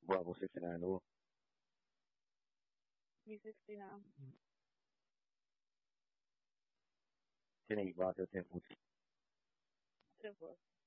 Bravo 69 oh. B69. Tiene 8 tempo. Tempo.